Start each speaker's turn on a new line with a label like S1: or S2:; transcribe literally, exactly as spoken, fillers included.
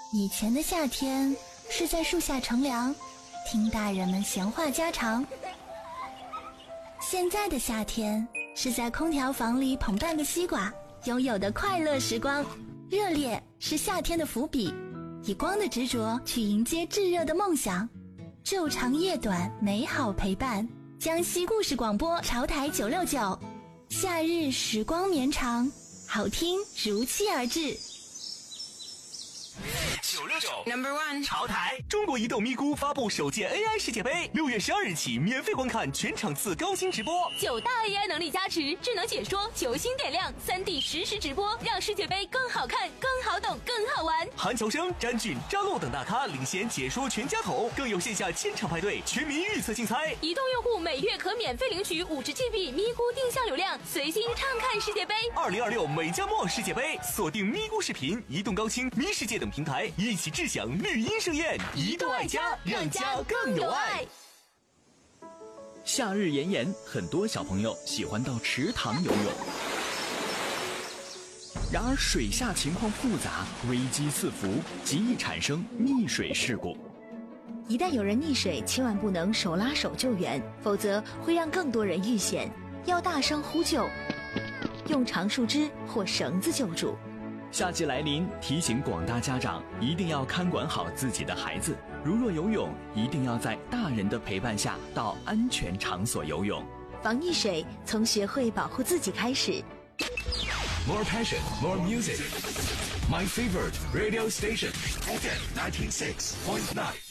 S1: 以前的夏天是在树下乘凉，听大人们闲话家常。现在的夏天是在空调房里捧半个西瓜，拥有的快乐时光。热烈是夏天的伏笔，以光的执着去迎接炙热的梦想。昼长夜短，美好陪伴。江西故事广播潮台九六九，夏日时光绵长，好听如期而至。
S2: 九六九 Number One 潮台，中国移动咪咕发布首届 A I 世界杯，六月十二日起免费观看全场次高清直播，
S3: 九大 A I 能力加持，智能解说，球星点亮， 三 D 实时直播，让世界杯更好看、更好懂、更好玩。
S2: 韩乔生、詹俊、张璐等大咖领衔解说全家桶，更有线下千场派对、全民预测竞猜。
S3: 移动用户每月可免费领取五十 G B 咪咕定向流量，随心畅看世界杯。
S2: 二零二六美加墨世界杯，锁定咪咕视频、移动高清、咪世界等平台，一起智享绿茵盛宴。
S3: 移动爱家，让家更有爱。
S4: 夏日炎炎，很多小朋友喜欢到池塘游泳。然而水下情况复杂，危机四伏，极易产生溺水事故。
S5: 一旦有人溺水，千万不能手拉手救援，否则会让更多人遇险。要大声呼救，用长树枝或绳子救助。
S4: 夏季来临，提醒广大家长一定要看管好自己的孩子。如若游泳，一定要在大人的陪伴下到安全场所游泳。
S5: 防溺水从学会保护自己开始。
S6: More passion, more music. My favorite radio station, F M ninety-six point nine.